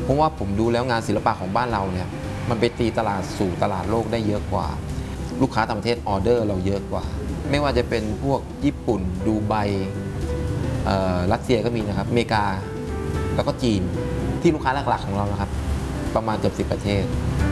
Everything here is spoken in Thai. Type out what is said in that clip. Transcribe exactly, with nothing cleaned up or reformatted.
ราะว่าผมดูแล้วงานศิลปะของบ้านเราเนี่ยมันไปตีตลาดสู่ตลาดโลกได้เยอะกว่าลูกค้าต่างประเทศออเดอร์เราเยอะกว่าไม่ว่าจะเป็นพวกญี่ปุ่นดูไบรัสเซียก็มีนะครับอเมริกาแล้วก็จีนที่ลูกค้าหลักๆของเรานะครับประมาณเกือบสิบประเทศ